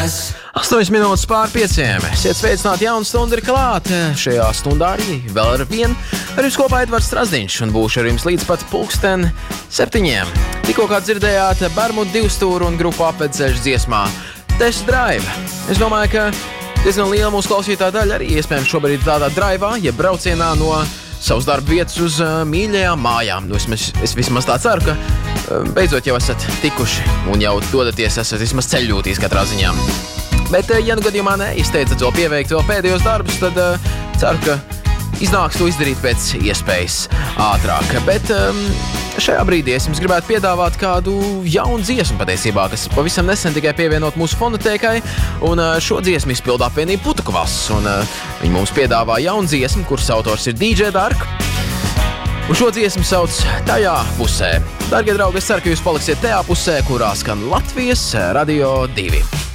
8 minūtes pār 5. Esiet sveicināti, jauna stunda ir klāta. Šajā stundā arī vēl ar vienu. Ar jums kopā Edvards Strasdiņš un būšu ar jums līdz pat 7:00. Tikko kā dzirdējāt Bermudu divstūru un grupu Apvedceļš dziesmā Test Drive. Es domāju, ka diezgan liela mūsu klausītāja daļa arī iespējams šobrīd tādā draivā, ja braucienā no savas darba vietas uz mīļajām mājām. Es vismaz tā ceru, ka beidzot jau esat tikuši un jau dodaties, esat vismaz ceļļūtīs katrā ziņā. Bet, ja nu gadījumā neizteicat vēl pieveikt vēl pēdējos darbus, tad ceru, ka iznāks to izdarīt pēc iespējas ātrāk. Bet šajā brīdī es jums gribētu piedāvāt kādu jaunu dziesmu patiesībā, kas pavisam nesen tikai pievienot mūsu fonotēkai, un šo dziesmu izpildā apvienība Putukvass, un viņi mums piedāvā jaunu dziesmu, kuras autors ir DJ Dark, un šo dziesmu sauc Tajā pusē. Dargie draugi, es ceru, ka jūs paliksiet tajā pusē, kurā skan Latvijas Radio 2.